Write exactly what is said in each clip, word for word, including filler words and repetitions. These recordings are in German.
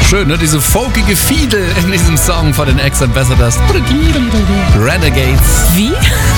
Schön, ne? Diese folkige Fiedel in diesem Song von den Ex-Ambassadors. Renegades. Wie?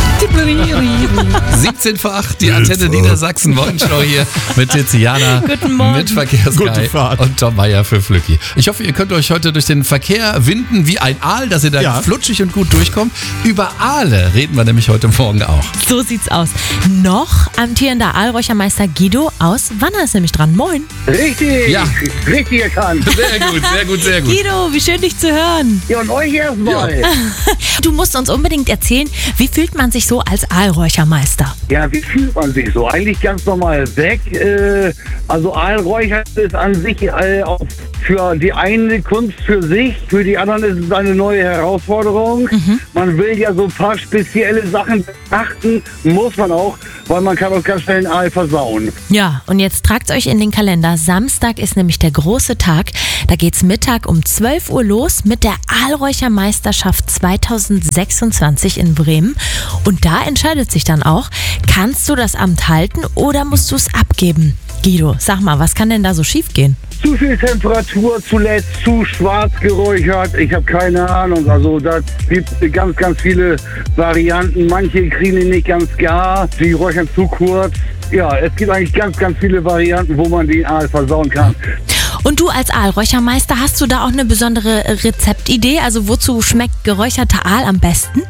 siebzehn vor acht, die Antenne Niedersachsen Morgenshow hier mit Tiziana. Guten Morgen. Mit Verkehrsguy und Tom Meyer für Flücki. Ich hoffe, ihr könnt euch heute durch den Verkehr winden wie ein Aal, dass ihr da Ja. flutschig und gut durchkommt. Über Aale reden wir nämlich heute Morgen auch. So sieht's aus. Noch amtierender Aalräuchermeister Guido aus Wanner ist nämlich dran. Moin. Richtig, Ja. richtig erkannt. Sehr gut, sehr gut, sehr gut. Guido, wie schön dich zu hören. Ja, und euch erstmal. Ja. Du musst uns unbedingt erzählen, wie fühlt man sich so als Aalräuchermeister? ja, wie fühlt man sich so? Eigentlich ganz normal weg. Äh, also Aalräuchern ist an sich äh, auch für die eine Kunst für sich, für die anderen ist es eine neue Herausforderung. Mhm. Man will ja so ein paar spezielle Sachen beachten, muss man auch, weil man kann auch ganz schnell einen Aal versauen. Ja, und jetzt tragt euch in den Kalender. Samstag ist nämlich der große Tag. Da geht's Mittag um zwölf Uhr los mit der Aalräuchermeisterschaft zweitausendsechsundzwanzig in Bremen. Und da entscheidet sich dann auch, kannst du das Amt halten oder musst du es abgeben? Guido, sag mal, was kann denn da so schiefgehen? Zu viel Temperatur, zuletzt zu schwarz geräuchert. Ich habe keine Ahnung. Also da gibt es ganz, ganz viele Varianten. Manche kriegen ihn nicht ganz gar. Die räuchern zu kurz. Ja, es gibt eigentlich ganz, ganz viele Varianten, wo man den Aal versauen kann. Und du als Aalräuchermeister, hast du da auch eine besondere Rezeptidee? Also wozu schmeckt geräucherter Aal am besten?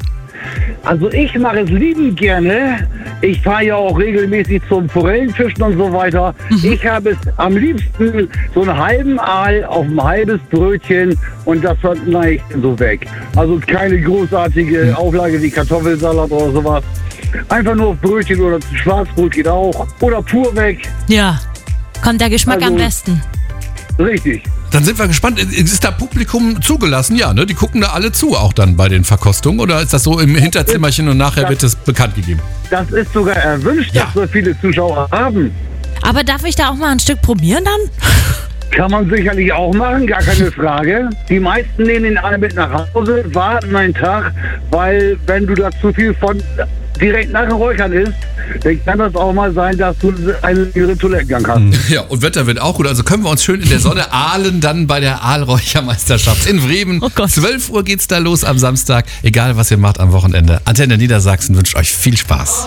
Also ich mache es liebend gerne. Ich fahre ja auch regelmäßig zum Forellenfischen und so weiter. Mhm. Ich habe es am liebsten so einen halben Aal auf ein halbes Brötchen und das verneige ich so weg. Also keine großartige Auflage wie Kartoffelsalat oder sowas. Einfach nur auf Brötchen oder Schwarzbrot geht auch. Oder pur weg. Ja, kommt der Geschmack Also- am besten. Richtig. Dann sind wir gespannt. Ist da Publikum zugelassen? Ja, ne? Die gucken da alle zu, auch dann bei den Verkostungen? Oder ist das so im Hinterzimmerchen und nachher wird es bekannt gegeben? Das ist sogar erwünscht, Ja. dass so viele Zuschauer haben. Aber darf ich da auch mal ein Stück probieren dann? Kann man sicherlich auch machen, gar keine Frage. Die meisten nehmen den Aal mit nach Hause, warten einen Tag, weil wenn du da zu viel von direkt nach dem Räuchern isst, dann kann das auch mal sein, dass du einen längeren Toilettengang hast. Ja, und Wetter wird auch gut. Also können wir uns schön in der Sonne ahlen dann bei der Aalräuchermeisterschaft in Bremen. Oh Gott. zwölf Uhr geht's da los am Samstag. Egal, was ihr macht am Wochenende. Antenne Niedersachsen wünscht euch viel Spaß.